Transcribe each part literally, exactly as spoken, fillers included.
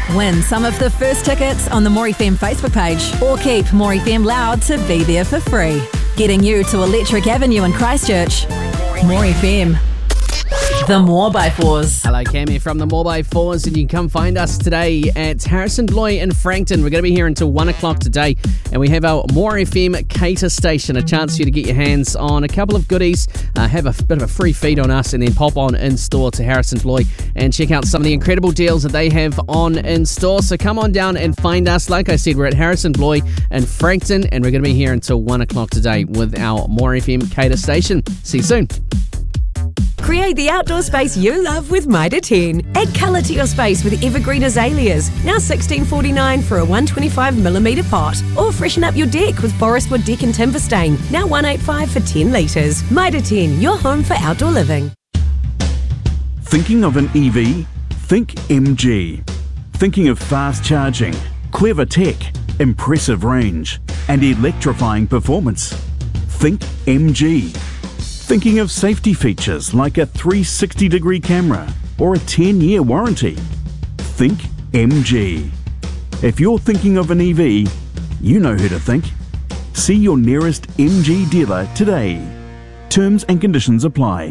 Win some of the first tickets on the More F M Facebook page or keep More F M Loud to be there for free. Getting you to Electric Avenue in Christchurch. More F M. The More by Fours. Hello, Cam here from the More by Fours, and you can come find us today at Harrison Bloy in Frankton. We're going to be here until one o'clock today, and we have our More F M cater station, a chance for you to get your hands on a couple of goodies, uh, have a bit of a free feed on us, and then pop on in store to Harrison Bloy and check out some of the incredible deals that they have on in store. So come on down and find us. Like I said, we're at Harrison Bloy in Frankton, and we're going to be here until one o'clock today with our More F M cater station. See you soon. Create the outdoor space you love with Mitre ten. Add colour to your space with evergreen azaleas, now sixteen forty-nine for a one twenty-five millimetre pot. Or freshen up your deck with Forest Wood Deck and Timber Stain, now one eighty-five for ten litres. Mitre ten, your home for outdoor living. Thinking of an E V? Think M G. Thinking of fast charging, clever tech, impressive range, and electrifying performance? Think M G. Thinking of safety features like a three sixty degree camera or a ten year warranty? Think M G. If you're thinking of an E V, you know who to think. See your nearest M G dealer today. Terms and conditions apply.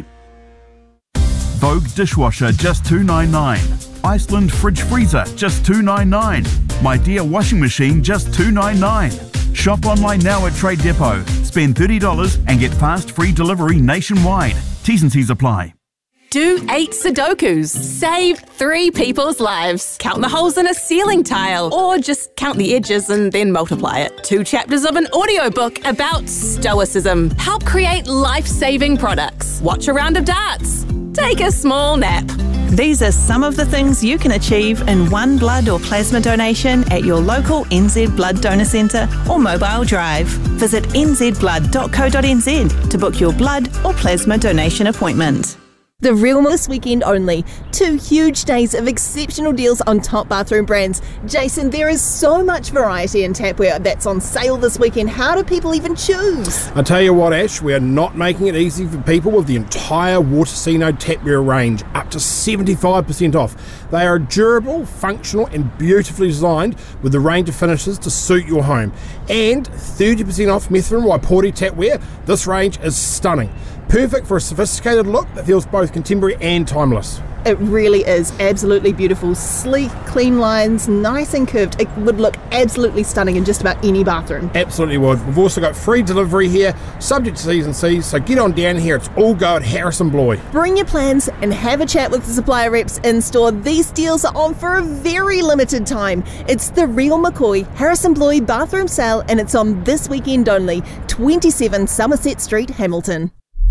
Vogue dishwasher just two ninety-nine. Iceland fridge freezer just two ninety-nine. My Dear washing machine just two ninety-nine. Shop online now at Trade Depot. Spend thirty dollars and get fast free delivery nationwide. T's and C's apply. Do eight Sudokus. Save three people's lives. Count the holes in a ceiling tile. Or just count the edges and then multiply it. Two chapters of an audiobook about stoicism. Help create life-saving products. Watch a round of darts. Take a small nap. These are some of the things you can achieve in one blood or plasma donation at your local N Z Blood Donor Centre or mobile drive. Visit n z blood dot co dot n z to book your blood or plasma donation appointment. The Real this weekend only. Two huge days of exceptional deals on top bathroom brands. Jason, there is so much variety in tapware that's on sale this weekend. How do people even choose? I tell you what, Ash, we are not making it easy for people with the entire Watersino tapware range, up to seventy-five percent off. They are durable, functional and beautifully designed with a range of finishes to suit your home. And thirty percent off Methven Waipori tapware. This range is stunning. Perfect for a sophisticated look that feels both contemporary and timeless. It really is absolutely beautiful. Sleek, clean lines, nice and curved. It would look absolutely stunning in just about any bathroom. Absolutely would. We've also got free delivery here, subject to T's and C's, so get on down here. It's all go at Harrison Bloy. Bring your plans and have a chat with the supplier reps in store. These deals are on for a very limited time. It's the Real McCoy Harrison Bloy bathroom sale, and it's on this weekend only. twenty-seven Somerset Street, Hamilton.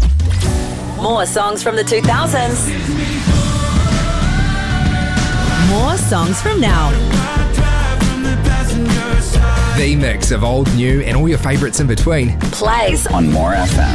More songs from the two thousands. More songs from now. The mix of old, new and all your favourites in between Plays on More F M.